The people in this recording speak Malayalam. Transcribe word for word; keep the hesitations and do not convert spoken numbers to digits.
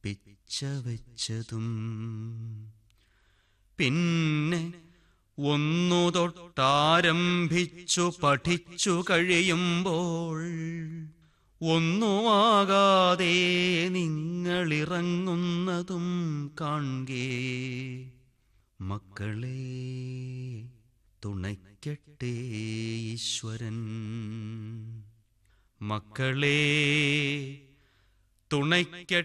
പിച്ചവെച്ചതും. പിന്നെ ഒന്നു തൊട്ടാരംഭിച്ചു പഠിച്ചു കഴിയുമ്പോൾ ഒന്നുമാകാതെ നിങ്ങളിറങ്ങുന്നതും കാൺകേ മക്കളെ തുണയ്ക്കട്ടെ ഈശ്വരൻ. മക്കളെ തുണയ്ക്കട്ടെ